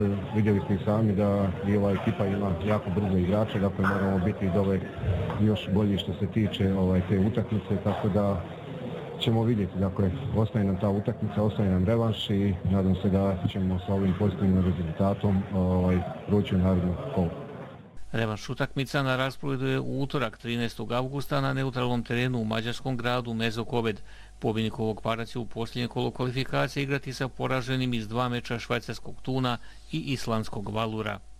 Vidjeli ste i sami da i ova ekipa ima jako brzo igrače, dakle moramo biti dole još bolji što se tiče te utakmice, tako da ćemo vidjeti. Dakle, ostaje nam ta utakmica, ostaje nam revanš i nadam se da ćemo sa ovim pozitivnim rezultatom proći u narednu kolo. Revanš utakmica na rasporedu je u utorak 13. avgusta na neutralnom terenu u mađarskom gradu Mezokobed. Pobjednik ovog para će u posljednje kolo kvalifikacije igrati sa poraženim iz 2 meča švajcarskog Tuna i islandskog Valura.